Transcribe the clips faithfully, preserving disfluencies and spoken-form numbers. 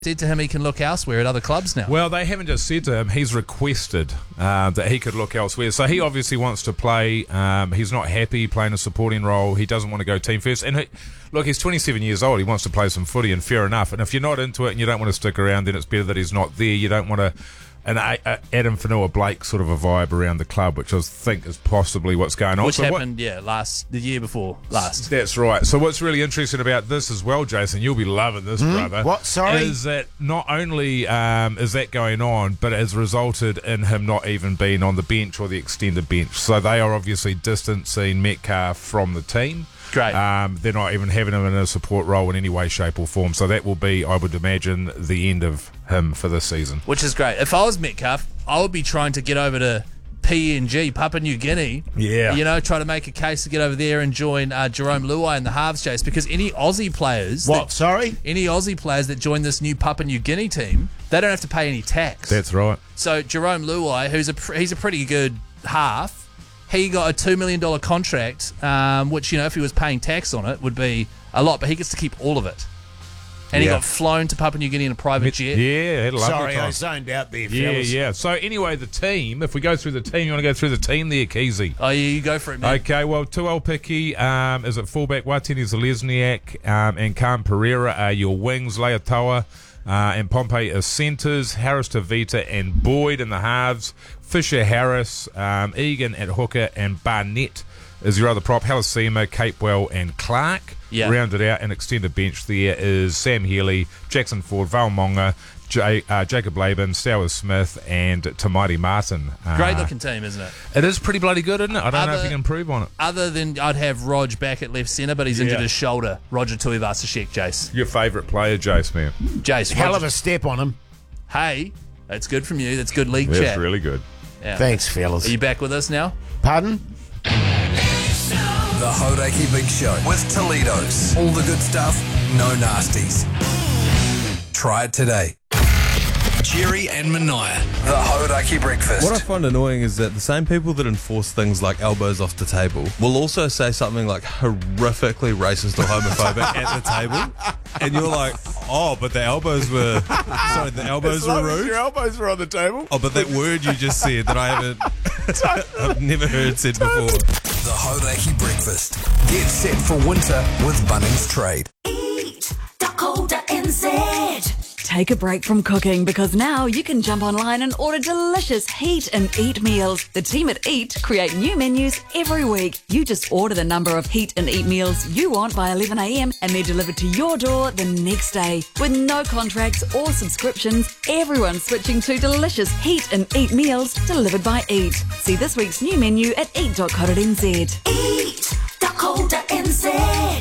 said to him he can look elsewhere at other clubs now. Well, they haven't just said to him, he's requested uh, that he could look elsewhere. So he obviously wants to play. Um, he's not happy playing a supporting role. He doesn't want to go team first. And he, look, he's twenty-seven years old. He wants to play some footy, and fair enough. And if you're not into it and you don't want to stick around, then it's better that he's not there. You don't want to... And uh, Adam Whenua-Blake sort of a vibe around the club, which I think is possibly what's going on. Which so happened, what, yeah, last the year before last. That's right. So what's really interesting about this as well, Jason, you'll be loving this, mm, brother. What? Sorry? Is that not only um, is that going on, but it has resulted in him not even being on the bench or the extended bench. So they are obviously distancing Metcalf from the team. Great. Um, they're not even having him in a support role in any way, shape or form. So that will be, I would imagine, the end of him for this season. Which is great. If I was Metcalf, I would be trying to get over to P N G, Papua New Guinea. Yeah. You know, try to make a case to get over there and join uh, Jerome Luai in the halves chase, because any Aussie players... What, that, sorry? Any Aussie players that join this new Papua New Guinea team, they don't have to pay any tax. That's right. So Jerome Luai, who's a pr- he's a pretty good half, he got a two million dollars contract, um, which, you know, if he was paying tax on it, would be a lot, but he gets to keep all of it. And yeah. he got flown to Papua New Guinea in a private jet. Yeah, had a lovely Sorry, time. I zoned out there, Yeah, fellas. yeah. So anyway, the team, if we go through the team, you want to go through the team there, Keezy? Oh, yeah, you go for it, man. Okay, well, Tuolpiki um, is at fullback, Watini Zalesniak um, and Khan Pereira are your wings, Leotoa uh, and Pompey as centres, Harris Tavita and Boyd in the halves, Fisher Harris, um, Egan at hooker, and Barnett is your other prop, Halasima, Capewell and Clark. Yeah. Rounded out an extended bench there is Sam Healy, Jackson Ford, Valmonga, J, uh, Jacob Laban, Stowers Smith, and Tamati Martin. Uh, Great looking team, isn't it? It is pretty bloody good, isn't it? I don't Other, know if you can improve on it. Other than I'd have Rog back at left centre, but he's injured Yeah. his shoulder. Roger Tuivasa-Sheck, Jace. Your favourite player, Jace, man. Jace, Hell Roger, of a step on him. hey, that's good from you. That's good league That's chat. really good. Yeah. Thanks, fellas. Are you back with us now? Pardon? The Hodaki Big Show with Toledo's. All the good stuff, no nasties. Try it today. Jerry and Mania. The Hodaki Breakfast. What I find annoying is that the same people that enforce things like elbows off the table will also say something like horrifically racist or homophobic at the table, and you're like, oh, but the elbows were sorry, the elbows were rude. Your elbows were on the table. Oh, but that word you just said that I haven't, I've never heard said before. The Hodaki Breakfast. Get set for winter with Bunnings Trade. Eat Dakota N Z. Take a break from cooking, because now you can jump online and order delicious Heat and Eat meals. The team at Eat create new menus every week. You just order the number of Heat and Eat meals you want by eleven a.m. and they're delivered to your door the next day. With no contracts or subscriptions, everyone's switching to delicious Heat and Eat meals delivered by Eat. See this week's new menu at eat dot co dot n z. Eat Dakota N Z.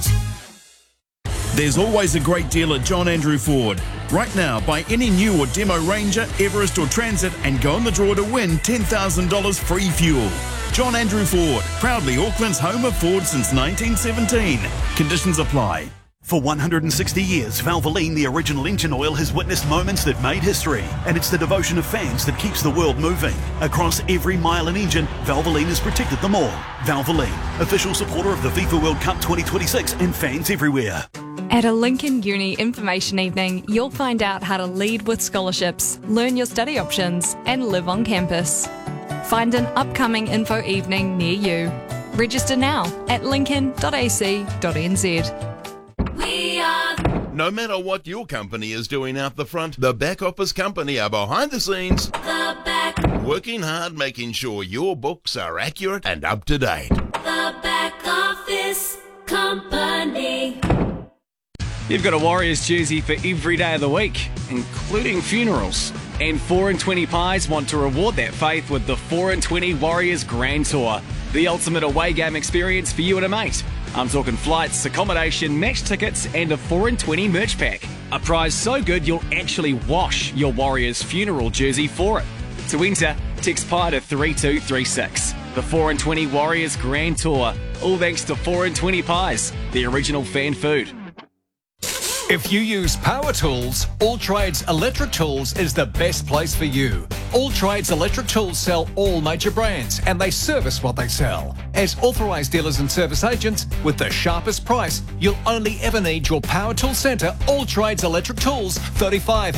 There's always a great deal at John Andrew Ford. Right now, buy any new or demo Ranger, Everest or Transit and go in the draw to win ten thousand dollars free fuel. John Andrew Ford, proudly Auckland's home of Ford since nineteen seventeen. Conditions apply. For one hundred sixty years, Valvoline, the original engine oil, has witnessed moments that made history. And it's the devotion of fans that keeps the world moving. Across every mile and engine, Valvoline has protected them all. Valvoline, official supporter of the FIFA World Cup twenty twenty-six and fans everywhere. At a Lincoln Uni Information Evening, you'll find out how to lead with scholarships, learn your study options, and live on campus. Find an upcoming info evening near you. Register now at lincoln dot a c dot n z. We are No matter what your company is doing out the front, the Back Office Company are behind the scenes, the back, working hard, making sure your books are accurate and up to date. the back office company. You've got a Warriors jersey for every day of the week, including funerals. And four and twenty Pies want to reward that faith with the four and twenty Warriors Grand Tour, the ultimate away game experience for you and a mate. I'm talking flights, accommodation, match tickets, and a four and twenty merch pack. A prize so good you'll actually wash your Warriors funeral jersey for it. To enter, text Pie to three two three six. The four and twenty Warriors Grand Tour, all thanks to four and twenty Pies, the original fan food. If you use power tools, All Trades Electric Tools is the best place for you. All Trades Electric Tools sell all major brands and they service what they sell. As authorised dealers and service agents, with the sharpest price, you'll only ever need your power tool centre, All Trades Electric Tools, thirty-five